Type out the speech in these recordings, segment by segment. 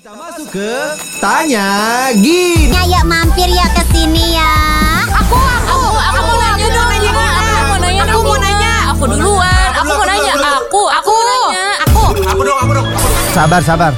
Kita masuk ke Tanya Gini. Ya mampir ya ke sini ya. Aku mau nanya dong. Aku mau nanya. Aku duluan. Aku mau nanya. Aku dong. Sabar.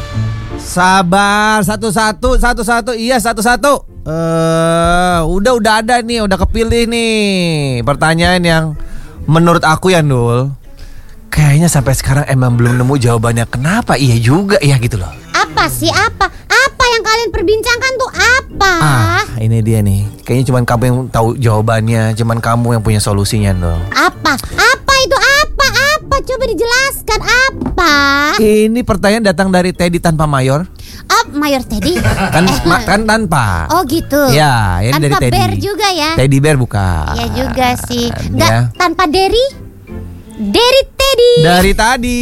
Satu-satu. Iya, satu-satu. Udah ada nih, udah kepilih nih. Pertanyaan yang menurut aku ya, Nul, kayaknya sampai sekarang emang belum nemu jawabannya. Kenapa iya juga ya gitu loh. Apa sih apa? Apa yang kalian perbincangkan tuh apa? Ini dia nih. Kayaknya cuman kamu yang tahu jawabannya, cuman kamu yang punya solusinya, Nul. Apa? Apa itu apa? Apa? Coba dijelaskan apa? Ini pertanyaan datang dari Teddy tanpa mayor. Mayor Teddy? Kan tanpa. Oh gitu. Ya, ini dari tanpa Teddy. bear juga ya? Teddy bear bukan. Ya juga sih. Nggak Ya. tanpa Derry? Derry Teddy. Dari tadi.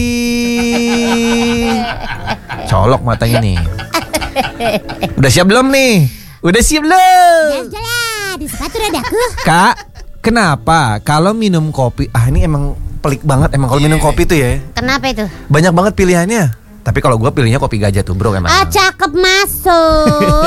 Colok matanya nih. Udah siap belum nih? Udah siap belum? Jalan di sepatu rodaku. Kak, kenapa kalau minum kopi? Ini emang pelik banget emang kalau minum kopi tuh ya. Kenapa itu? Banyak banget pilihannya. Tapi kalau gue pilihnya kopi gajah tuh, bro, emang. Cakep masuk.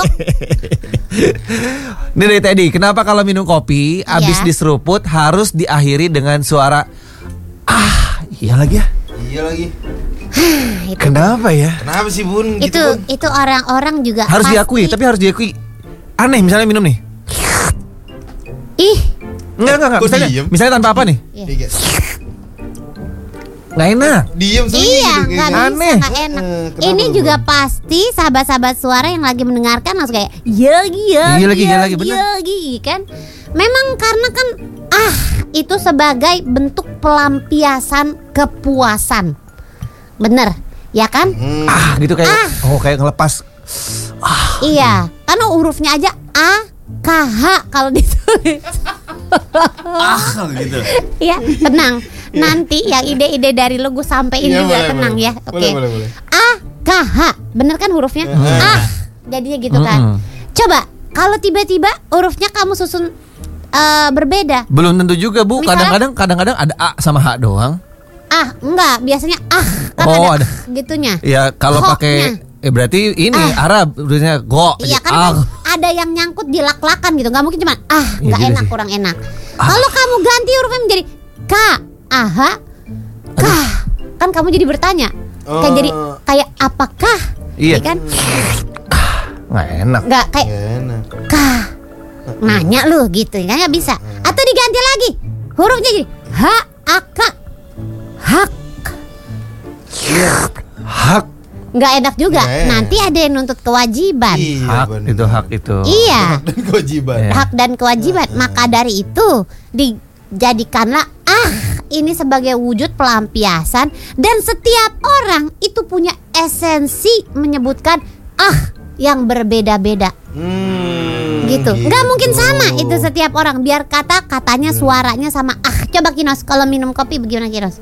Ini dari Teddy, kenapa kalau minum kopi abis diseruput harus diakhiri dengan suara iya lagi ya? Iya lagi. Kenapa ya? Kenapa sih Bun? Gitu, Bun. Itu orang-orang juga Harus pasti. diakui, tapi harus diakui. Aneh misalnya minum nih. Ih, Enggak. Kok diem? Misalnya tanpa apa nih? Iya. Nggak enak. Diem sendiri iya, gitu, nggak kayaknya. Aneh. bisa, nggak enak. Kenapa, Ini Bun? juga pasti sahabat-sahabat suara yang lagi mendengarkan langsung kayak iya lagi, bener. kan? Memang karena kan itu sebagai bentuk pelampiasan kepuasan, bener, ya kan? Gitu kayak kayak ngelepas. Iya, karena hurufnya aja A K H kalau ditulis. gitu. Ya, tenang. Nanti yang ide-ide dari lo gue sampein Iya, juga, boleh, tenang boleh. ya. Oke. Boleh. A K H, bener kan hurufnya? Jadinya gitu kan. Coba kalau tiba-tiba hurufnya kamu susun berbeda. Belum tentu juga, Bu. Misalnya- Kadang-kadang ada A sama H doang. Enggak, biasanya kan Oh, ada ada. gitunya. Ya kalau Ho-nya. pakai berarti ini Arab tulisnya go. Iya jadi kan ada yang nyangkut di lak-lakan gitu. Nggak mungkin cuma Iya nggak juga enak, sih. kurang enak. Kalau kamu ganti hurufnya menjadi K A H K, kan kamu jadi bertanya. Kayak jadi kayak apakah? Iya. kan? Nggak enak. Nggak kayak Gak enak. K. Nanya lu gitu kan nggak bisa. Atau diganti lagi hurufnya jadi H A K. Hak. Hak. Nggak enak juga. Nggak enak. Nanti ada yang nuntut kewajiban. Iya, Hak bener. itu hak itu. Iya. Dan kewajiban. Iya. Hak dan kewajiban. Maka dari itu dijadikanlah ini sebagai wujud pelampiasan, dan setiap orang itu punya esensi menyebutkan yang berbeda-beda gitu. Nggak mungkin sama itu setiap orang, biar katanya suaranya sama. Coba Kinos kalau minum kopi bagaimana Kinos?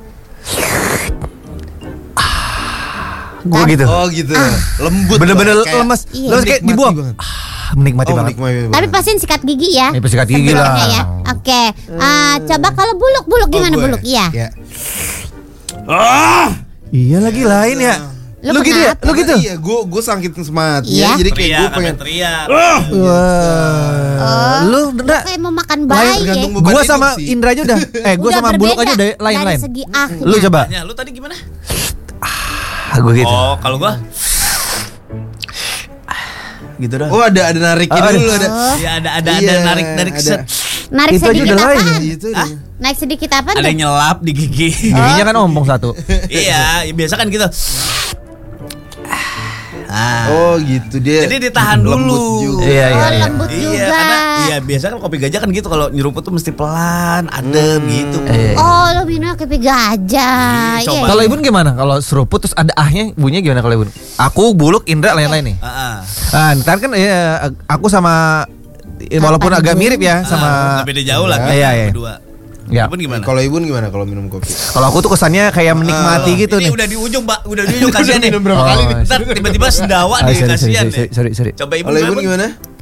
Gue gitu. Oh gitu. Lembut. Bener-bener banget, kayak lemes. Iya. Lemes kayak menikmati dibuang. banget. Menikmati Oh, banget. menikmati banget. Tapi pastiin sikat gigi ya. Ini sikat gigi lah. Sebelumnya ya. Oke. Coba kalau buluk gimana gue. buluk? Iya. Ya. Iya lagi lain ya. Lu Lu gitu ya? kenapa? Lu gitu? Iya, gue saking semangatnya. Iya. Jadi kayak gue pengen. Wah. Lu enggak. Kayak mau makan bayi ya. tergantung beban Gua hidup sama sih. Indra aja udah. Gua Udah sama Buluk aja berbeda udah lain-lain. dari segi ahnya. Lu coba. Lu tadi gimana? Gue gitu. Oh, kalau gua gitu dah. Oh ada nariknya dulu ada. Ya ada Iya, narik ada. set. Narik Itu aja sedikit udah lain. apaan? Itu Hah? Naik sedikit apa Ada tuh? yang nyelap di gigi. Giginya kan ompong satu. Iya, biasa kan gitu. Oh gitu dia. Jadi ditahan lembut dulu. juga. Iya, iya, iya. Lembut Iya, juga. karena biasa kan kopi gajah kan gitu, kalau nyeruput tuh mesti pelan, adem gitu. Oh, lo minum kopi gajah. Coba. Iya, Kalau iya. Ibun gimana? Kalau seruput terus ada ahnya, bunyinya gimana kalau Ibun? Aku, Buluk, Indra, lain-lain nih. Ntar kan aku sama walaupun agak mirip ya sama. Nggak beda jauh lah kita Iya, iya. berdua. Ya. Ibun gimana? Kalau Ibun gimana kalau minum kopi? Kalau aku tuh kesannya kayak menikmati gitu Ini nih. udah di ujung, Pak. Udah di ujung kasihan nih. minum berapa kali nih? Ntar tiba-tiba sendawa Ah, nih kasihan nih. sorry. Coba Ibun Kalau Ibun gimana? gimana?